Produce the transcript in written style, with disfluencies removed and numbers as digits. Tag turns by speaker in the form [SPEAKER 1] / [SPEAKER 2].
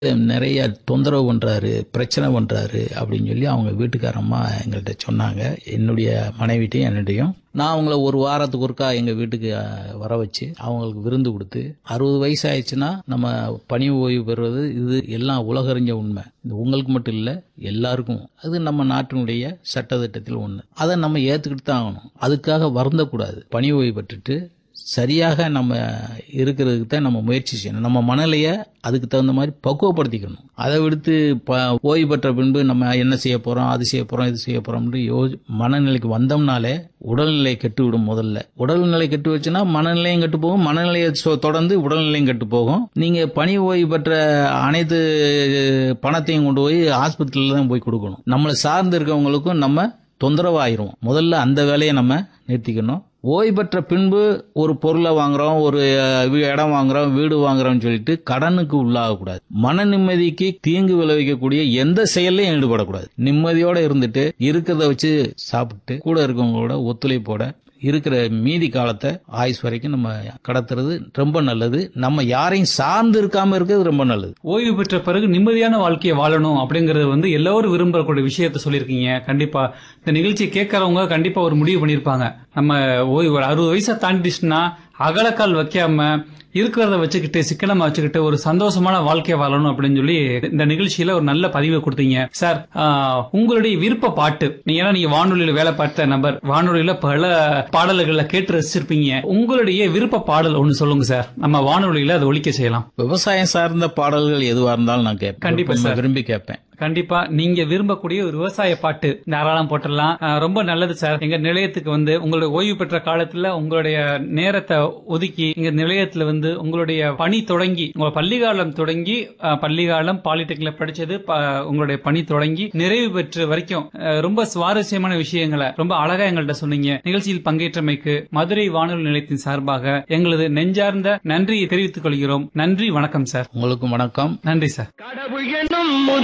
[SPEAKER 1] நிறைய தொந்தரவு பண்றாரு, பிரச்சனை பண்றாரு அப்படின்னு சொல்லி அவங்க வீட்டுக்காரம்மா எங்கள்கிட்ட சொன்னாங்க. என்னுடைய மனைவிட்டையும் என்னட்டையும். நான் அவங்கள ஒரு வாரத்துக்கு ஒருக்கா எங்க வீட்டுக்கு வர வச்சு அவங்களுக்கு விருந்து கொடுத்து, 60 வயசு ஆயிடுச்சுன்னா நம்ம பணி ஓய்வு பெறுவது இது எல்லாம் உலகறிஞ்ச உண்மை. இது உங்களுக்கு மட்டும் இல்ல, எல்லாருக்கும். அது நம்ம நாட்டினுடைய சட்டத்திட்டத்தில் ஒண்ணு. அதை நம்ம ஏத்துக்கிட்டு தான் ஆகணும். அதுக்காக வருந்தக்கூடாது. பணி ஓய்வு பெற்றுட்டு சரியாக நம்ம இருக்கிறதுக்கு தான் நம்ம முயற்சி செய்யணும். நம்ம மனநிலையை அதுக்கு தகுந்த மாதிரி பக்குவப்படுத்திக்கணும். அதை விடுத்து ஓய்வு பெற்ற பின்பு நம்ம என்ன செய்ய போறோம், அது செய்ய போறோம், இது செய்ய போறோம் மனநிலைக்கு வந்தோம்னாலே உடல்நிலை கெட்டுவிடும். முதல்ல உடல்நிலை கெட்டு வச்சுன்னா மனநிலையும் கெட்டு போகும், மனநிலையை தொடர்ந்து உடல்நிலையும் கெட்டு போகும். நீங்க பணி ஓய்வு பெற்ற அனைத்து பணத்தையும் கொண்டு போய் ஆஸ்பத்திரியில தான் போய் கொடுக்கணும். நம்மளை சார்ந்து இருக்கவங்களுக்கும் நம்ம தொந்தரவாயிரும். முதல்ல அந்த வேலையை நம்ம நிறுத்திக்கணும். ஓய்வு பெற்ற பின்பு ஒரு பொருளை வாங்குறோம், ஒரு இடம் வாங்குறோம், வீடு வாங்குறோம்னு சொல்லிட்டு கடனுக்கு உள்ளாகக்கூடாது. மன நிம்மதிக்கு தீங்கு விளைவிக்கக்கூடிய எந்த செயலையும் ஈடுபடக்கூடாது. நிம்மதியோட இருந்துட்டு இருக்கிறத வச்சு சாப்பிட்டு கூட இருக்கவங்களோட ஒத்துழைப்போட இருக்கிற மீதி காலத்தை ஆயுஸ் வரைக்கும் நம்ம கடத்துறது ரொம்ப நல்லது. நம்ம யாரையும் சார்ந்து இருக்காம இருக்கிறது ரொம்ப நல்லது.
[SPEAKER 2] ஓய்வு பெற்ற பிறகு நிம்மதியான வாழ்க்கையை வாழணும் அப்படிங்கறது எல்லாரும் விரும்பக்கூடிய விஷயத்த சொல்லியிருக்கீங்க. கண்டிப்பா இந்த நிகழ்ச்சியை கேட்கறவங்க கண்டிப்பா ஒரு முடிவு பண்ணிருப்பாங்க. நம்ம ஓய்வு 60 வயசை தாண்டிச்சுன்னா அகலக்கால் வைக்காம இருக்கிறத வச்சுக்கிட்டு சிக்கனமா வச்சுக்கிட்டு ஒரு சந்தோஷமான வாழ்க்கையை வாழணும் அப்படின்னு சொல்லி இந்த நிகழ்ச்சியில ஒரு நல்ல பதிவை கொடுத்தீங்க சார். உங்களுடைய விருப்ப பாட்டு, நீங்க வானொலியில வேலை பார்த்த நபர், வானொலியில பல பாடல்களை கேட்டு ரசிச்சிருப்பீங்க. உங்களுடைய விருப்ப பாடல் ஒன்னு சொல்லுங்க சார், நம்ம வானொலியில அதை ஒலிக்க செய்யலாம்.
[SPEAKER 1] விவசாயம் சார்ந்த பாடல்கள் எதுவா இருந்தாலும் நான் கேட்பேன்.
[SPEAKER 2] கண்டிப்பா சார்,
[SPEAKER 1] விரும்பி கேட்பேன்.
[SPEAKER 2] கண்டிப்பா நீங்க விரும்பக்கூடிய ஒரு விவசாய பாட்டு தாராளம் போட்டுடலாம். ரொம்ப நல்லது சார். எங்க நிலையத்துக்கு உங்களுடைய ஓய்வு பெற்ற காலத்துல உங்களுடைய நேரத்தை ஒதுக்கி எங்க நிலையத்துல உங்களுடைய பணி தொடங்கி, உங்க பள்ளிக்காலம் தொடங்கி, பள்ளிக்காலம் பாலிடெக்னிக்ல படிச்சது, உங்களுடைய பணி தொடங்கி நிறைவு பெற்ற வரைக்கும் ரொம்ப சுவாரஸ்யமான விஷயங்களை ரொம்ப அழகா எங்கள்கிட்ட சொன்னீங்க. நிகழ்ச்சியில் பங்கேற்றமைக்கு மதுரை வானொலி நிலையத்தின் சார்பாக எங்களது நெஞ்சார்ந்த நன்றியை தெரிவித்துக் கொள்கிறோம். நன்றி, வணக்கம் சார்.
[SPEAKER 1] உங்களுக்கும் வணக்கம்.
[SPEAKER 2] நன்றி சார்.